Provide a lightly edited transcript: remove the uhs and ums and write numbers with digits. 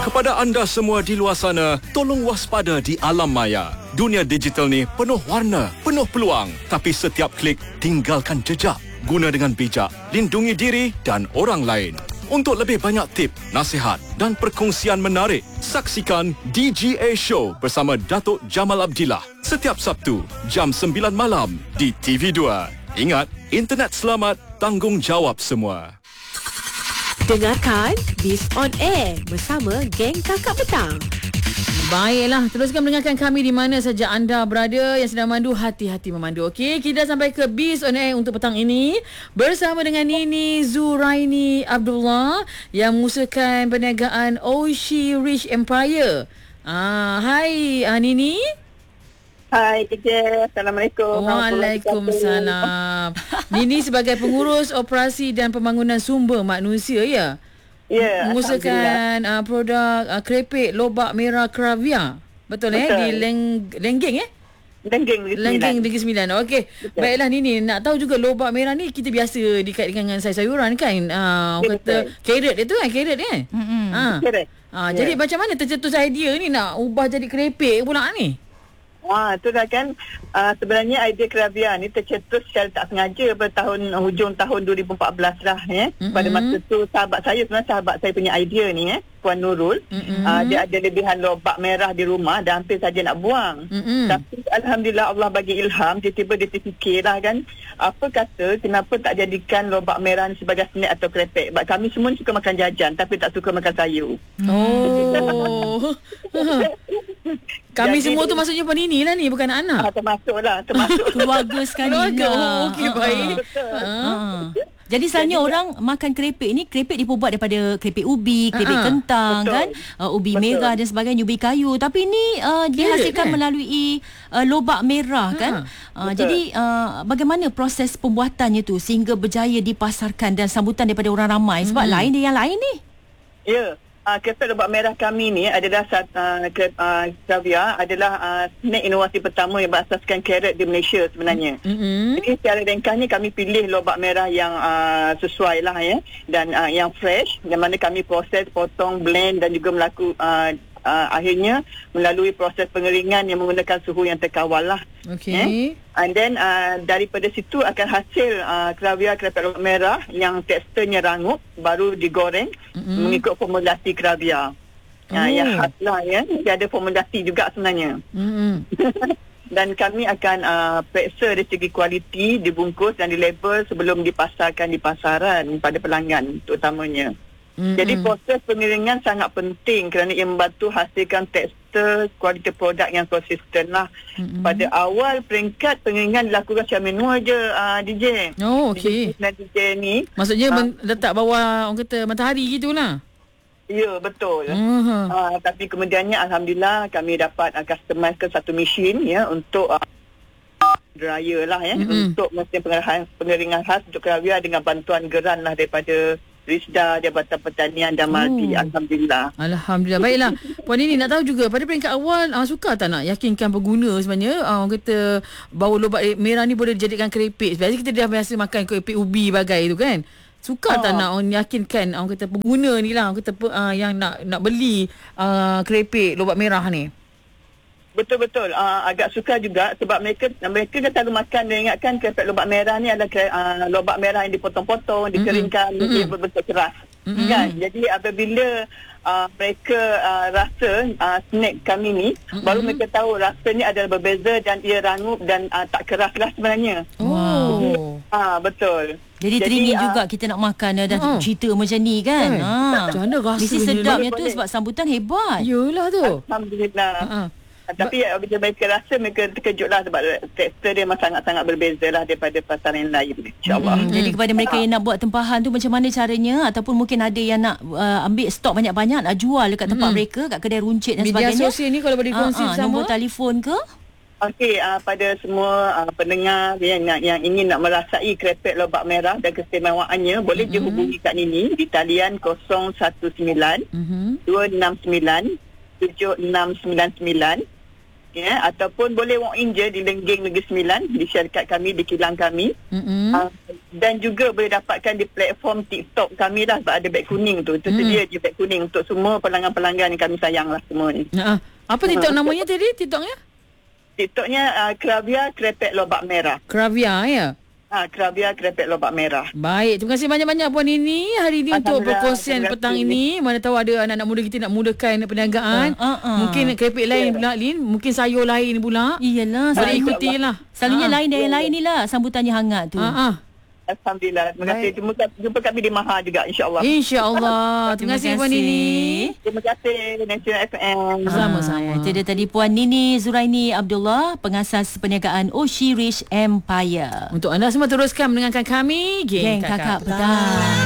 Kepada anda semua di luar sana, tolong waspada di alam maya. Dunia digital ni penuh warna, penuh peluang. Tapi setiap klik, tinggalkan jejak. Guna dengan bijak, lindungi diri dan orang lain. Untuk lebih banyak tip, nasihat dan perkongsian menarik, saksikan DGA Show bersama Datuk Jamal Abdillah setiap Sabtu, jam 9 malam di TV2. Ingat, internet selamat, tanggungjawab semua. Dengarkan Biz on Air bersama geng Kakak Petang. Baiklah, teruskan mendengarkan kami di mana saja anda berada. Yang sedang mandu, hati-hati memandu. Okey, kita dah sampai ke Biz on Air untuk petang ini bersama dengan Nini Zuraini Abdullah yang mengusahakan perniagaan Oshi Rich Empire. Hai Nini. Hai Teacher, Assalamualaikum. Waalaikumsalam. Nini sebagai pengurus operasi dan pembangunan sumber manusia, ya? Ya, mengusahakan produk krepek lobak merah Kravia. Betul. Di Lenggeng Lenggeng Negeri Sembilan. Okey. Baiklah Nini, nak tahu juga lobak merah ni kita biasa dikaitkan dengan sayuran kan? Kata carrot dia tu kan, carrot kan? Correct. Jadi macam mana tercetus idea ni nak ubah jadi krepek pula ni? Itulah kan, sebenarnya idea Kravia ni tercetus secara tak sengaja pada hujung tahun 2014 lah Pada masa tu sahabat saya punya idea ni Puan Nurul. Dia ada lebihan lobak merah di rumah dan hampir saja nak buang. Tapi alhamdulillah Allah bagi ilham, tiba-tiba dia terfikir lah kan, apa kata kenapa tak jadikan lobak merah ni sebagai snack atau krepek. Sebab kami semua suka makan jajan tapi tak suka makan sayur. Kami jadi, semua tu maksudnya Puan Nini lah ni, bukan anak. Termasuk keluarga sekali. Okey, baik. Jadi selalunya orang makan krepek ni, krepek dibuat daripada krepek ubi, krepek kentang, kan, ubi merah dan sebagainya, ubi kayu. Tapi ni dihasilkan melalui lobak merah, kan. Jadi bagaimana proses pembuatannya tu sehingga berjaya dipasarkan dan sambutan daripada orang ramai? Sebab lain dia yang lain ni. Ya. Krepek lobak merah kami ni adalah Kravia adalah snack inovasi pertama yang berasaskan carrot di Malaysia sebenarnya. Jadi secara ringkasnya kami pilih lobak merah yang sesuai lah dan yang fresh, yang mana kami proses, potong, blend dan juga akhirnya melalui proses pengeringan yang menggunakan suhu yang terkawal lah. And then daripada situ akan hasil Kravia krepek lobak merah yang teksturnya rangup, baru digoreng mengikut formulasi Kravia. Yang khas lah dia ada formulasi juga sebenarnya. Dan kami akan periksa dari segi kualiti, dibungkus dan dilabel sebelum dipasarkan di pasaran pada pelanggan terutamanya. Jadi proses pengeringan sangat penting kerana ia membantu hasilkan tekstur kualiti produk yang konsisten lah. Pada awal peringkat pengeringan dilakukan secara manual je DJ. Okey. DJ ni maksudnya letak bawah orang kata matahari gitulah. Ya, betul. Tapi kemudiannya alhamdulillah kami dapat customize ke satu mesin untuk dryer lah untuk mesin pengeringan khas untuk Kravia dengan bantuan geran lah daripada Risda, Jabatan Pertanian dan Maldi. Alhamdulillah. Baiklah. Puan Nini nak tahu juga pada peringkat awal sukar tak nak yakinkan pengguna sebenarnya orang kata bahawa lobak merah ni boleh dijadikan krepek. Biasanya kita dah biasa makan krepek ubi bagai tu kan. Sukar tak nak orang yakinkan orang kata pengguna ni lah, orang kata yang nak beli krepek lobak merah ni. Betul-betul. Agak sukar juga sebab mereka kan selalu makan dan ingatkan krepek lobak merah ni adalah lobak merah yang dipotong-potong, dikeringkan, dia berbentuk keras. Kan? Jadi apabila mereka rasa snack kami ni, baru mereka tahu rasanya adalah berbeza dan ia rangup dan tak keras-keras sebenarnya. Betul. Jadi teringin juga kita nak makan dah cerita macam ni kan. Macam mana rasa mesti sedapnya tu sebab sambutan hebat. Yalah tu. Alhamdulillah. Tapi bila mereka rasa, mereka terkejut lah sebab tekstur dia memang sangat-sangat berbeza lah daripada pasaran yang lain, insyaAllah. Jadi kepada mereka yang nak buat tempahan tu, macam mana caranya? Ataupun mungkin ada yang nak ambil stok banyak-banyak, nak jual dekat tempat mereka, kat kedai runcit dan sebagainya. Media sosial ni kalau boleh kongsi bersama, nombor telefon ke? Okey, pada semua pendengar yang ingin nak merasai krepek lobak merah dan keistimewaannya, boleh dihubungi Kak Nini di talian 019 269 7699 ataupun boleh walk in je di Lenggeng Negeri Sembilan, di syarikat kami, di kilang kami. Dan juga boleh dapatkan di platform TikTok kami lah, sebab ada beg kuning tu. Tersedia je beg kuning untuk semua pelanggan-pelanggan yang kami sayang lah semua ni. Apa TikTok namanya tadi? TikToknya? TikToknya Kravia Krepek Lobak Merah. Kravia ya? Kravia Krepek Lobak Merah. Baik, terima kasih banyak-banyak Puan Nini hari ini untuk perkongsian petang ini. Mana tahu ada anak-anak muda kita nak mudahkan perniagaan. Mungkin krepek lain pula, Lin. Mungkin sayur lain pula. Iyalah, boleh ikuti lah. Selalunya lain dari lain ni lah sambutannya hangat tu. Alhamdulillah. Terima kasih. Jumpa kami di Maha juga, insyaAllah. InsyaAllah. Terima kasih Puan Nini. Terima kasih Nasional FM. Sama-sama. Jadi tadi Puan Nini Zuraini Abdullah, pengasas perniagaan Oshi Rich Empire. Untuk anda semua teruskan mendengarkan kami, Geng Kakak Petang.